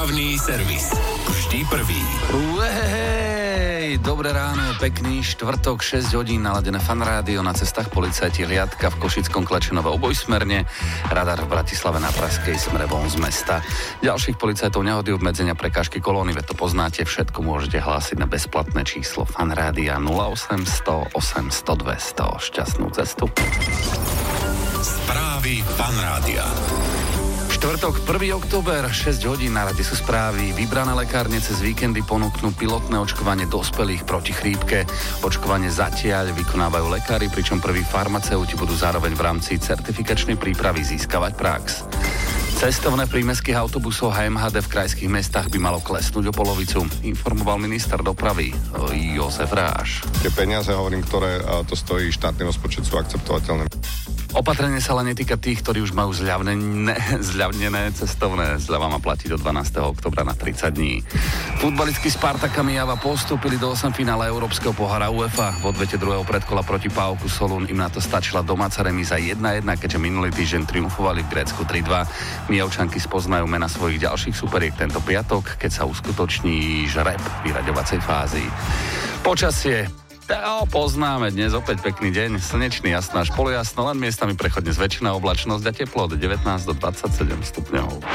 Dopravný servis. Vždy prvý. Dobré ráno, pekný štvrtok, 6 hodín, naladené Fan Rádio, na cestách policajti hliadka v Košickom Klečinove obojsmerne, radar v Bratislave na Pražskej smere von z mesta. Ďalších policajtov nehody, obmedzenia, prekážky kolóny, veď to poznáte, všetko môžete hlásiť na bezplatné číslo Fan Rádia 0800 800 200. Šťastnú cestu. Správy Fan Rádia. Štvrtok, 1. október, 6 hodín, na rade sú správy. Vybrané lekárne cez víkendy ponúknú pilotné očkovanie dospelých proti chrípke. Očkovanie zatiaľ vykonávajú lekári, pričom prví farmaceuti budú zároveň v rámci certifikačnej prípravy získavať prax. Cestovné prímestských autobusov HMHD v krajských mestách by malo klesnúť o polovicu, informoval minister dopravy Jozef Ráš. Tie peniaze, hovorím, ktoré to stojí štátny rozpočet, sú akceptovateľné. Opatrenie sa ale netýka tých, ktorí už majú zľavnené cestovné. Zľava má platiť od 12. októbra na 30 dní. Futbalisti Spartak a Mijava postúpili do 8 finále Európskeho pohára UEFA. V odvete druhého predkola proti PAOKu Solún im na to stačila domáca remíza 1-1, keďže minulý týždeň triumfovali v Grécku 3-2. Mijavčanky spoznajú mena svojich ďalších superiek tento piatok, keď sa uskutoční žreb vyraďovacej fázy. Počasie. Poznáme dnes opäť pekný deň, slnečný, jasná až polojasno, len miestami prechodne zväčšená oblačnosť a teplo od 19 do 27 stupňov.